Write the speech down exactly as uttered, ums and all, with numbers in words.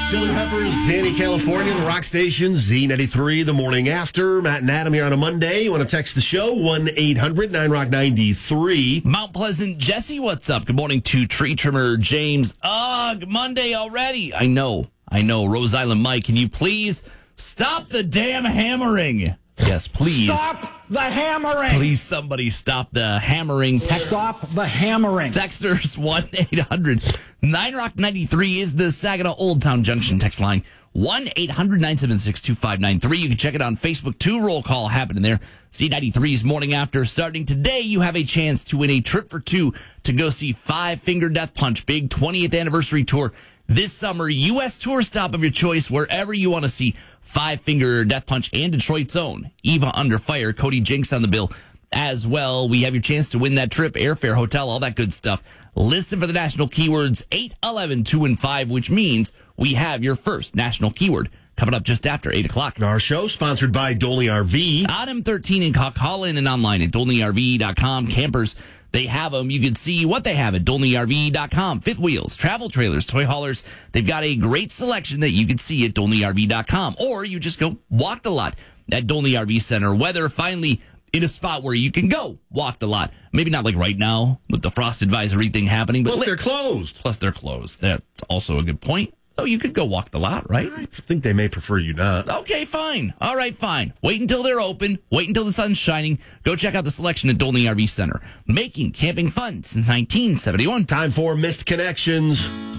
Chili Peppers, Danny, California, the rock station, Z ninety-three, the morning after. Matt and Adam here on a Monday. You want to text the show, one eight hundred nine rock ninety-three. Mount Pleasant, Jesse, what's up? Good morning to Tree Trimmer James. Ugh, Monday already. I know, I know. Rose Island Mike, can you please stop the damn hammering? Yes, please. Stop the hammering. Please, somebody stop the hammering. Text- Stop the hammering. Texters, one eight hundred nine rock ninety-three is the Saginaw Old Town Junction text line. one eight hundred nine seven six two five nine three. You can check it on Facebook. Two roll call happening there. Z ninety-three's Morning After. Starting today, you have a chance to win a trip for two to go see Five Finger Death Punch, big twentieth anniversary tour this summer. U S tour stop of your choice, wherever you want to see Five Finger Death Punch and Detroit's own Eva Under Fire. Cody Jinks on the bill as well. We have your chance to win that trip, airfare, hotel, all that good stuff. Listen for the national keywords eight, eleven, two, and five, which means we have your first national keyword coming up just after eight o'clock. Our show sponsored by Dolney R V. On M thirteen in Call in and online at dolney r v dot com. Campers, they have them. You can see what they have at dolney r v dot com. Fifth wheels, travel trailers, toy haulers. They've got a great selection that you can see at dolney r v dot com. Or you just go walk the lot at Dolney R V Center. Weather finally in a spot where you can go walk the lot. Maybe not like right now with the frost advisory thing happening. But Plus, they're closed. Plus, they're closed. That's also a good point. Oh, you could go walk the lot, right? I think they may prefer you not. Okay, fine. All right, fine. Wait until they're open. Wait until the sun's shining. Go check out the selection at Dolney R V Center. Making camping fun since nineteen seventy-one. Time for Missed Connections.